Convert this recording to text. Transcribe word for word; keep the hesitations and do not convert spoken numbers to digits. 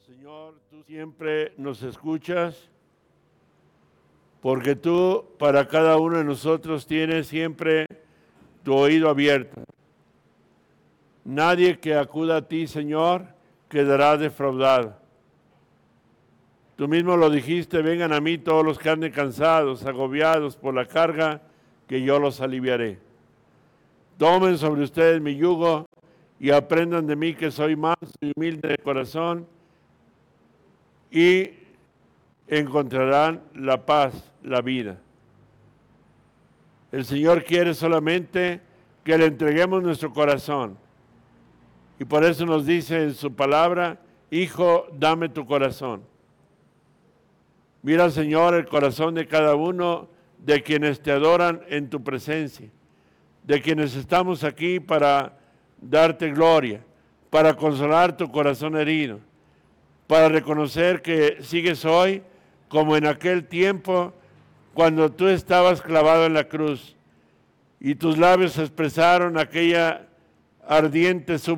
Señor, tú siempre nos escuchas, porque tú para cada uno de nosotros tienes siempre tu oído abierto. Nadie que acuda a ti, Señor, quedará defraudado. Tú mismo lo dijiste: vengan a mí todos los que anden cansados, agobiados por la carga, que yo los aliviaré. Tomen sobre ustedes mi yugo y aprendan de mí, que soy manso y humilde de corazón, y encontrarán la paz, la vida. El Señor quiere solamente que le entreguemos nuestro corazón. Y por eso nos dice en su palabra: Hijo, dame tu corazón. Mira, Señor, el corazón de cada uno de quienes te adoran en tu presencia, de quienes estamos aquí para darte gloria, para consolar tu corazón herido, para reconocer que sigues hoy como en aquel tiempo cuando tú estabas clavado en la cruz y tus labios expresaron aquella ardiente súplica.